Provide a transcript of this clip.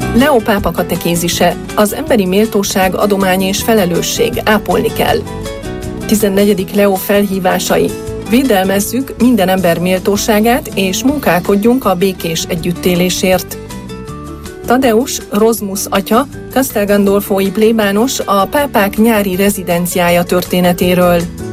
Leó pápa katekézise: az emberi méltóság adomány és felelősség, ápolni kell. 14. Leó felhívásai: védelmezzük minden ember méltóságát, és munkálkodjunk a békés együttélésért. Tadeusz Rozmus atya, Castel Gandolfói plébános a pápák nyári rezidenciája történetéről.